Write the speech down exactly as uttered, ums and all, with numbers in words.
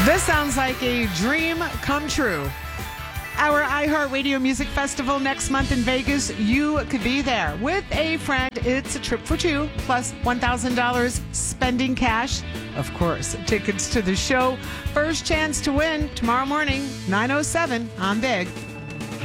This sounds like a dream come true. Our iHeartRadio Music Festival next month in Vegas. You could be there with a friend. It's a trip for two plus one thousand dollars spending cash. Of course, tickets to the show. First chance to win tomorrow morning, nine oh seven on Big.